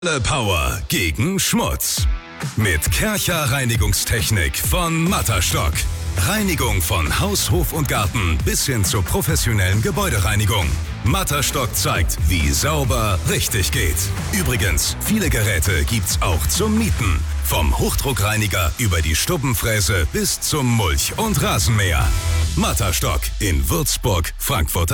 Power gegen Schmutz. Mit Kärcher Reinigungstechnik von Matterstock. Reinigung von Haus, Hof und Garten bis hin zur professionellen Gebäudereinigung. Matterstock zeigt, wie sauber richtig geht. Übrigens, viele Geräte gibt's auch zum Mieten. Vom Hochdruckreiniger über die Stubbenfräse bis zum Mulch- und Rasenmäher. Matterstock in Würzburg, Frankfurt